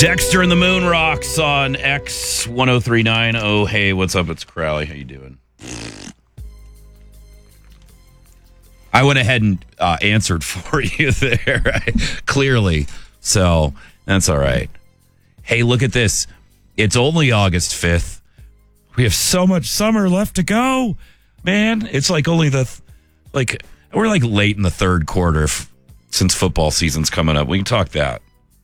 Dexter and the Moon Rocks on X1039. Oh, hey, what's up? It's Crowley. How you doing? I went ahead and answered for you there, clearly. So that's all right. Hey, look at this. It's only August 5th. We have so much summer left to go. Man, it's like only we're like late in the third quarter since football season's coming up. We can talk that.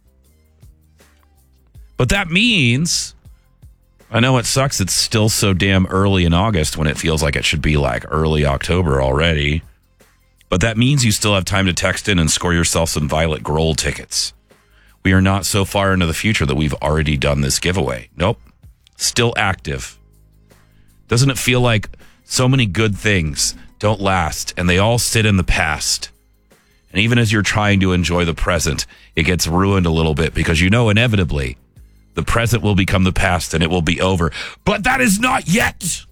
But that means, I know it sucks it's still so damn early in August when it feels like it should be like early October already. But that means you still have time to text in and score yourself some Violet Grohl tickets. We are not so far into the future that we've already done this giveaway. Nope. Still active. Doesn't it feel like so many good things don't last and they all sit in the past? And even as you're trying to enjoy the present, it gets ruined a little bit because you know inevitably the present will become the past and it will be over. But that is not yet.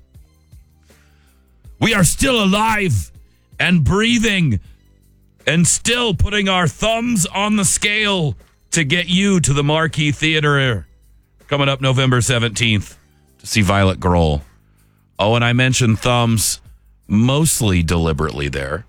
We are still alive and breathing and still putting our thumbs on the scale to get you to the Marquee Theater coming up November 17th to see Violet Grohl. Oh, and I mentioned thumbs mostly deliberately there,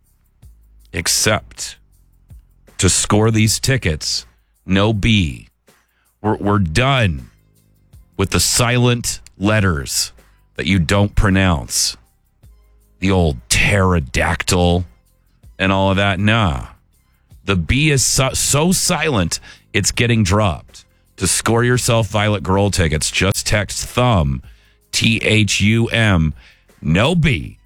except to score these tickets, no B. We're done with the silent letters that you don't pronounce. The old pterodactyl and all of that. Nah. The B is so silent, it's getting dropped. To score yourself Violet Grohl tickets, just text thumb, THUM, no B.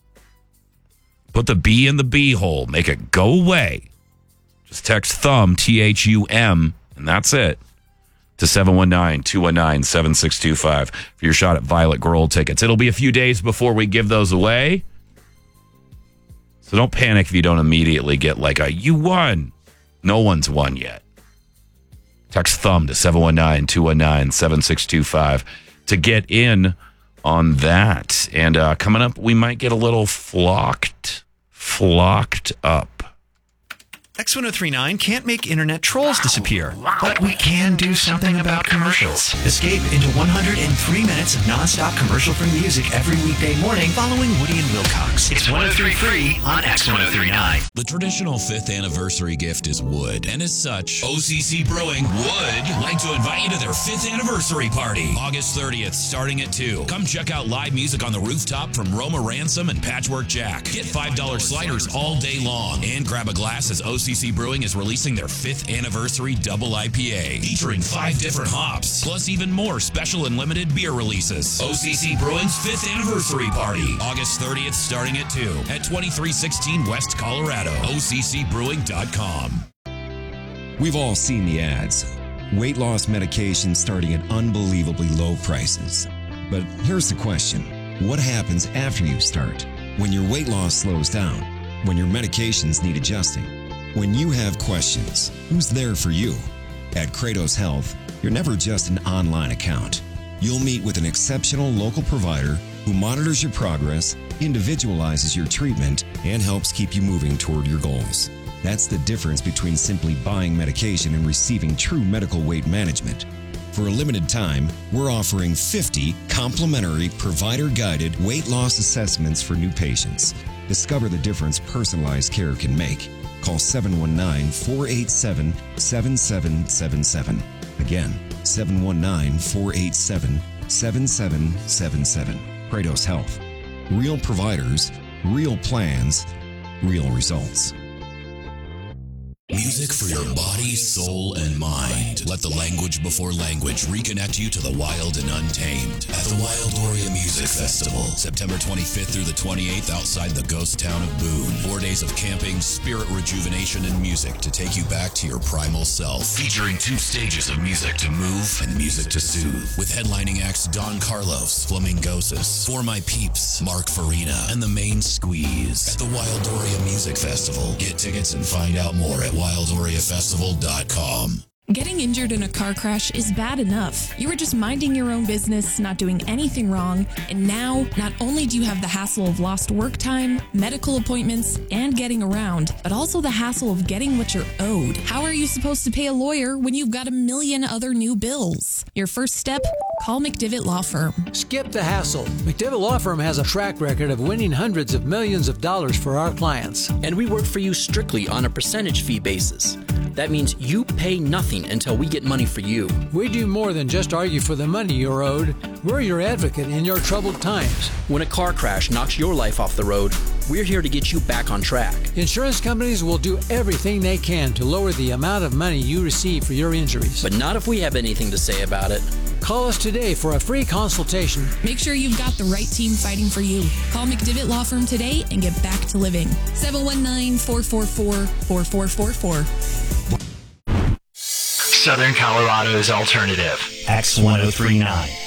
Put the B in the B hole. Make it go away. Just text thumb, THUM, and that's it. To 719-219-7625 for your shot at Violet Grohl tickets. It'll be a few days before we give those away. So don't panic if you don't immediately get like you won. No one's won yet. Text thumb to 719-219-7625 to get in on that. And coming up, we might get a little flocked up. X1039 can't make internet trolls disappear, but we can do something about commercials. Escape into 103 minutes of nonstop commercial-free music every weekday morning following Woody and Wilcox. It's 103 free on X1039. The traditional 5th anniversary gift is wood, and as such, OCC Brewing would like to invite you to their 5th anniversary party, August 30th, starting at 2. Come check out live music on the rooftop from Roma Ransom and Patchwork Jack. Get $5 sliders all day long, and grab a glass as OCC Brewing is releasing their 5th anniversary double IPA, featuring 5 different hops, plus even more special and limited beer releases. OCC Brewing's 5th anniversary party, August 30th, starting at 2 at 2316 West Colorado. OCCbrewing.com. We've all seen the ads. Weight loss medication starting at unbelievably low prices. But here's the question. What happens after you start? When your weight loss slows down? When your medications need adjusting? When you have questions, who's there for you? At Kratos Health, you're never just an online account. You'll meet with an exceptional local provider who monitors your progress, individualizes your treatment, and helps keep you moving toward your goals. That's the difference between simply buying medication and receiving true medical weight management. For a limited time, we're offering 50 complimentary provider-guided weight loss assessments for new patients. Discover the difference personalized care can make. Call 719-487-7777. Again, 719-487-7777. Kratos Health. Real providers, real plans, real results. Music for your body, soul, and mind. Let the language before language reconnect you to the wild and untamed at the Wildoria Music Festival, September 25th through the 28th outside the ghost town of Boone. 4 days of camping, spirit rejuvenation, and music to take you back to your primal self. Featuring 2 stages of music to move and music to soothe. With headlining acts Don Carlos, Flamingosis, For My Peeps, Mark Farina, and The Main Squeeze. At the Wildoria Music Festival. Get tickets and find out more at WildoriaFestival.com. Getting injured in a car crash is bad enough. You were just minding your own business, not doing anything wrong, and now not only do you have the hassle of lost work time, medical appointments, and getting around, but also the hassle of getting what you're owed. How are you supposed to pay a lawyer when you've got a million other new bills? Your first step? Call McDivitt Law Firm. Skip the hassle. McDivitt Law Firm has a track record of winning hundreds of millions of dollars for our clients. And we work for you strictly on a percentage fee basis. That means you pay nothing until we get money for you. We do more than just argue for the money you're owed. We're your advocate in your troubled times. When a car crash knocks your life off the road, we're here to get you back on track. Insurance companies will do everything they can to lower the amount of money you receive for your injuries. But not if we have anything to say about it. Call us today for a free consultation. Make sure you've got the right team fighting for you. Call McDivitt Law Firm today and get back to living. 719-444-4444. Southern Colorado's alternative. X1039.